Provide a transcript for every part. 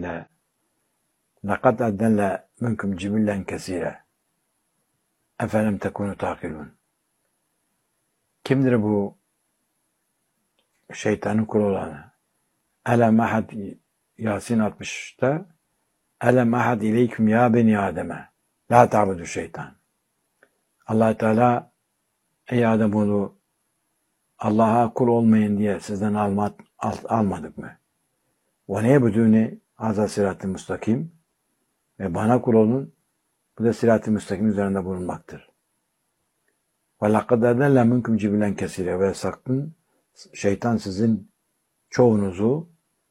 ile لَقَدْ اَدَّلَّ مِنْكُمْ جِبِلًّا كَثِيرًا اَفَلَمْ تَكُونُوا تَعْقِلُونَ. Kimdir bu şeytanın kulu olanı? Elem ahad, Yasin 60'ta Elem ahad ileyküm ya beni Adem'e la ta'budu şeytan. Allah Teala, ey Ademoğlu, Allah'a kul olmayın diye sizden almadık mı? Ve neyebudûne hazâ sırat-ı müstakim, ve bana kul olun, bu da sırat-ı müstakim üzerinde bulunmaktır. Ve laqad adalla minkum cibilen kesire, ve sakın şeytan sizin çoğunuzu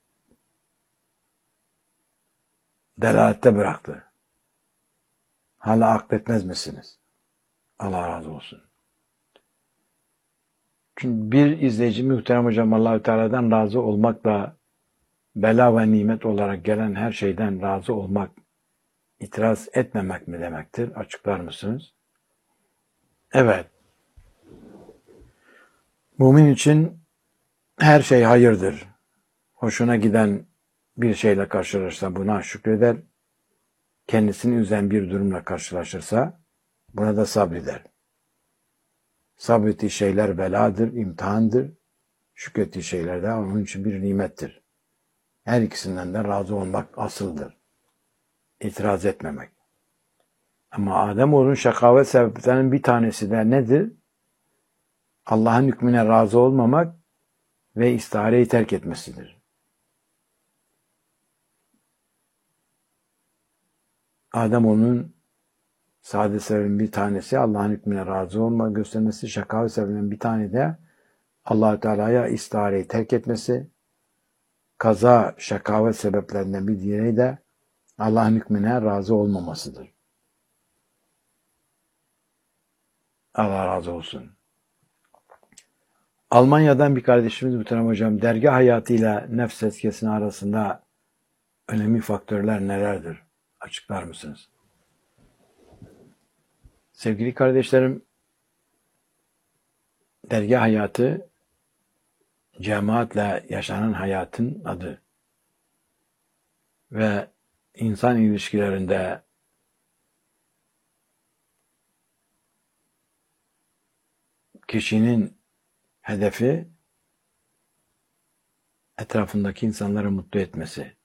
delalette bıraktı. Hala akletmez misiniz? Allah razı olsun. Çünkü bir izleyici, muhterem hocam, Allah-u Teala'dan razı olmakla bela ve nimet olarak gelen her şeyden razı olmak, itiraz etmemek mi demektir? Açıklar mısınız? Evet. Mümin için her şey hayırdır. Hoşuna giden bir şeyle karşılaşırsa buna şükreder. Kendisini üzen bir durumla karşılaşırsa buna da sabreder. Sabrettiği şeyler beladır, imtihandır. Şükrettiği şeyler de onun için bir nimettir. Her ikisinden de razı olmak asıldır. İtiraz etmemek. Ama Ademoğlu'nun şakavet sebeplerinin bir tanesi de nedir? Allah'ın hükmüne razı olmamak ve istihareyi terk etmesidir. Ademoğlu'nun saadet sebebinin bir tanesi Allah'ın hükmüne razı olma göstermesi, şakavet sebebinin bir tane de Allah-u Teala'ya istihareyi terk etmesi, kaza şakavet sebeplerinden bir diğeri de Allah'ın hükmüne razı olmamasıdır. Allah razı olsun. Almanya'dan bir kardeşimiz muhterem hocam, dergah hayatıyla nefs tezkiyesinin arasında önemli faktörler nelerdir? Açıklar mısınız? Sevgili kardeşlerim, dergah hayatı cemaatle yaşanan hayatın adı ve insan ilişkilerinde kişinin hedefi etrafındaki insanları mutlu etmesi,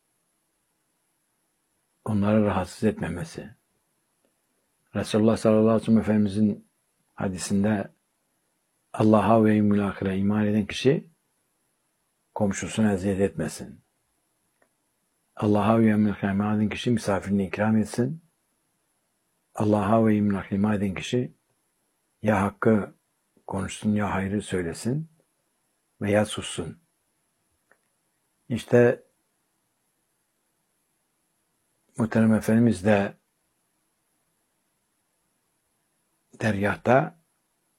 onları rahatsız etmemesi. Resulullah sallallahu aleyhi ve sellem Efendimizin hadisinde Allah'a ve yevmil ahire iman eden kişi komşusuna eziyet etmesin. Allah'a ve yevmil ahire iman eden kişi misafirini ikram etsin. Allah'a ve yevmil ahire iman eden kişi ya hakkı konuşsun ya hayrı söylesin veya sussun. İşte muhterem Efendimiz de dergâhta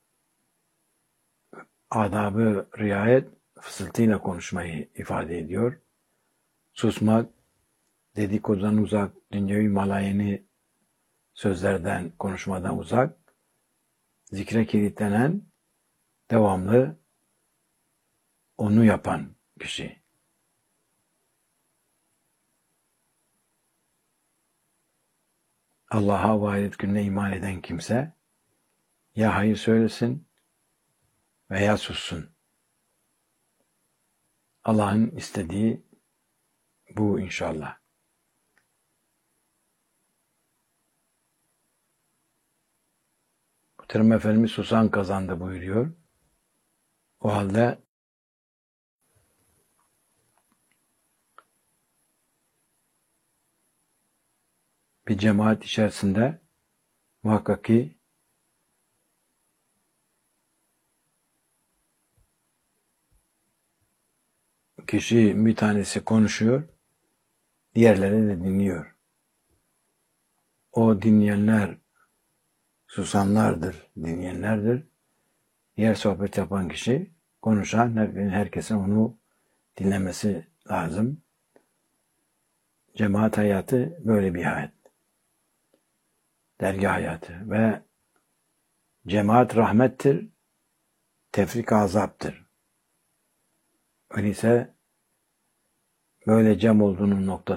adabı riayet, fısıltıyla konuşmayı ifade ediyor. Susmak, dedikodudan uzak, dünyevi malayeni sözlerden, konuşmadan uzak, zikre kilitlenen, devamlı onu yapan kişi. Allah'a ve ahiret gününe iman eden kimse ya hayır söylesin veya sussun. Allah'ın istediği bu inşallah. Muhterem Efendimiz susan kazandı buyuruyor. O halde bir cemaat içerisinde muhakkak ki kişi bir tanesi konuşuyor, diğerleri de dinliyor. O dinleyenler susanlardır, dinleyenlerdir. Diğer sohbet yapan kişi, konuşan herkesin onu dinlemesi lazım. Cemaat hayatı böyle bir hayat. Dergâh hayatı ve cemaat rahmettir, tefrik azaptır. Öyleyse böyle cem olduğunun noktada